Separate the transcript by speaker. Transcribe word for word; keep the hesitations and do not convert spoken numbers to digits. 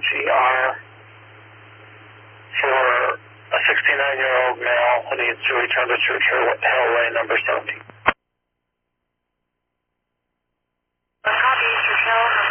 Speaker 1: G R for a sixty-nine-year-old male who needs to return to Church Hill Lane, number seventy.
Speaker 2: Copy, Church Hill.